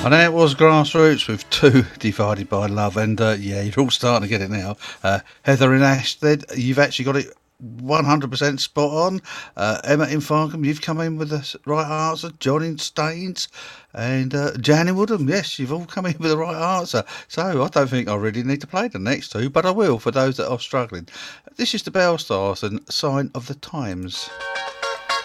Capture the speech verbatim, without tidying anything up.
And then it was Grassroots with Two Divided by Love. And uh, yeah, you're all starting to get it now. Uh, Heather in Ashstead, you've actually got it one hundred percent spot on. Uh, Emma in Farnham, you've come in with the right answer. John in Staines and uh, Jan in Woodham, yes, you've all come in with the right answer. So I don't think I really need to play the next two, but I will for those that are struggling. This is the Bell Stars and Sign of the Times.